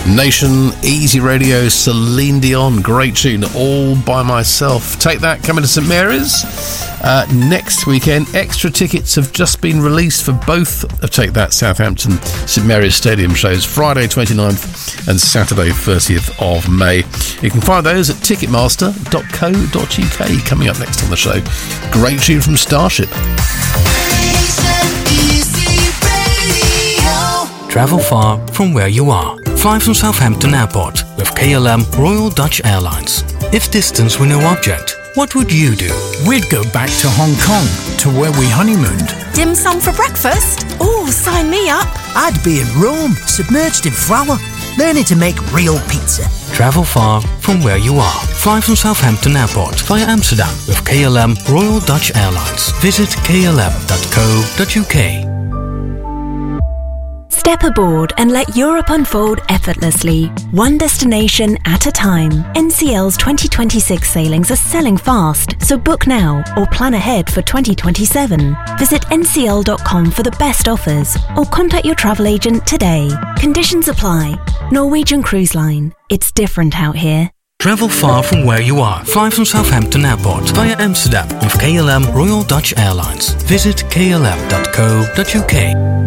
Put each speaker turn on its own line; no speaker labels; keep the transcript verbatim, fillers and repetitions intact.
Nation, Easy Radio, Celine Dion, great tune, All By Myself. Take That, coming to St Mary's uh, next weekend. Extra tickets have just been released for both of Take That Southampton St Mary's Stadium shows, Friday twenty-ninth and Saturday thirtieth of May. You can find those at ticketmaster dot co dot uk. Coming up next on the show, great tune from Starship.
Travel far from where you are. Fly from Southampton Airport with K L M Royal Dutch Airlines. If distance were no object, what would you do?
We'd go back to Hong Kong, to where we honeymooned.
Dim sum for breakfast? Oh, sign me up.
I'd be in Rome, submerged in flour, learning to make real pizza.
Travel far from where you are. Fly from Southampton Airport via Amsterdam with K L M Royal Dutch Airlines. Visit k l m dot co dot u k.
Step aboard and let Europe unfold effortlessly, one destination at a time. N C L's twenty twenty-six sailings are selling fast, so book now or plan ahead for twenty twenty-seven. Visit n c l dot com for the best offers or contact your travel agent today. Conditions apply. Norwegian Cruise Line. It's different out here.
Travel far from where you are. Fly from Southampton Airport via Amsterdam with K L M Royal Dutch Airlines. Visit k l m dot co dot u k.